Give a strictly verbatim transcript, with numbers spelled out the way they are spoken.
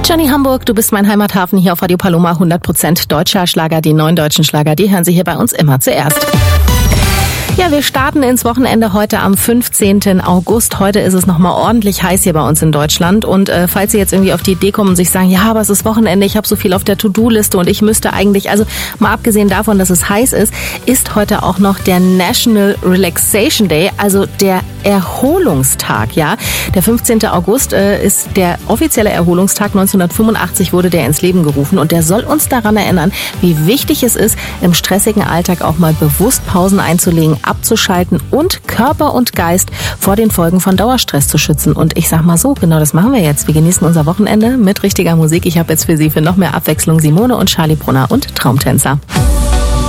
Johnny Hamburg, du bist mein Heimathafen hier auf Radio Paloma. hundert Prozent deutscher Schlager, die neuen deutschen Schlager, die hören Sie hier bei uns immer zuerst. Ja, wir starten ins Wochenende heute am fünfzehnten August. Heute ist es nochmal ordentlich heiß hier bei uns in Deutschland. Und äh, falls Sie jetzt irgendwie auf die Idee kommen und sich sagen, ja, aber es ist Wochenende, ich habe so viel auf der To-Do-Liste und ich müsste eigentlich, also mal abgesehen davon, dass es heiß ist, ist heute auch noch der National Relaxation Day, also der Erholungstag, ja. Der fünfzehnte August äh, ist der offizielle Erholungstag. neunzehnhundertfünfundachtzig wurde der ins Leben gerufen und der soll uns daran erinnern, wie wichtig es ist, im stressigen Alltag auch mal bewusst Pausen einzulegen, abzuschalten und Körper und Geist vor den Folgen von Dauerstress zu schützen. Und ich sag mal so, genau das machen wir jetzt. Wir genießen unser Wochenende mit richtiger Musik. Ich habe jetzt für Sie für noch mehr Abwechslung Simone und Charlie Brunner und Traumtänzer.